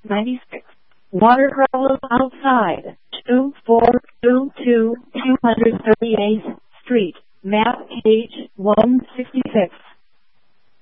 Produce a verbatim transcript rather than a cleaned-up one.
ninety-six. Water problem outside. two four two two two thirty-eighth Street. Map page one sixty-six.